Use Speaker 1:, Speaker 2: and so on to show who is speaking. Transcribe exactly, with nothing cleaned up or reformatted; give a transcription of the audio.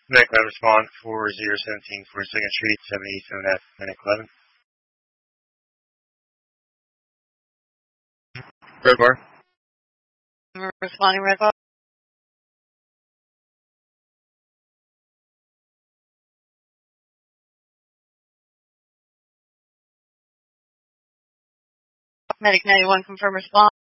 Speaker 1: Medic nine respond four zero seventeen for second Street, seven eighty-seven F, Medic eleven. Red bar.
Speaker 2: We're responding red bar. Medic ninety-one, confirm response.